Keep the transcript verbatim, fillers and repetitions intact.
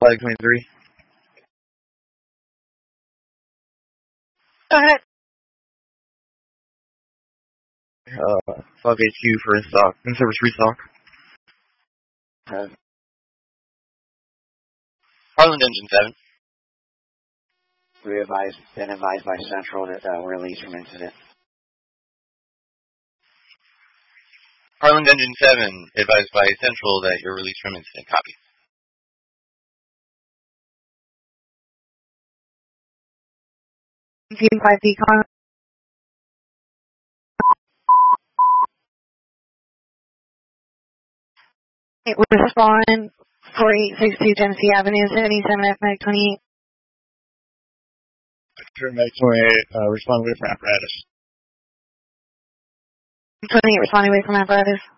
Flag twenty-three. Go ahead. Uh, Flag H Q for stock, in-service restock. Uh, Harland Engine seven. we advised, been advised by Central that uh, we're released from incident. Harland Engine seven, advised by Central that you're released from incident. Copy. Team five Decon. It was respond four eight six two Genesee Avenue, seventy-seven F Mag twenty-eight. Mag twenty-eight, uh, respond away from apparatus. twenty-eight responding away from apparatus.